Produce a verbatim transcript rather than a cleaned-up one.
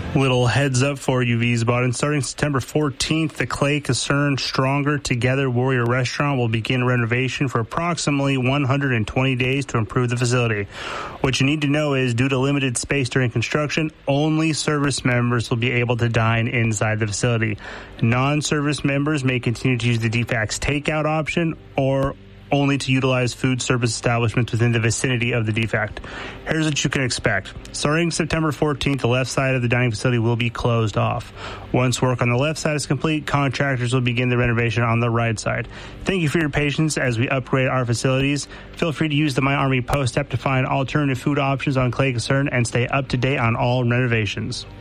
Little heads up for you, Wiesbaden. Starting September fourteenth, the Clay Concern Stronger Together Warrior Restaurant will begin renovation for approximately one hundred twenty days to improve the facility. What you need to know is, due to limited space during construction, only service members will be able to dine inside the facility. Non-service members may continue to use the D FAX takeout option or only to utilize food service establishments within the vicinity of the D FACT. Here's what you can expect. Starting September fourteenth, the left side of the dining facility will be closed off. Once work on the left side is complete, contractors will begin the renovation on the right side. Thank you for your patience as we upgrade our facilities. Feel free to use the My Army Post app to find alternative food options on Clay Concern and stay up to date on all renovations.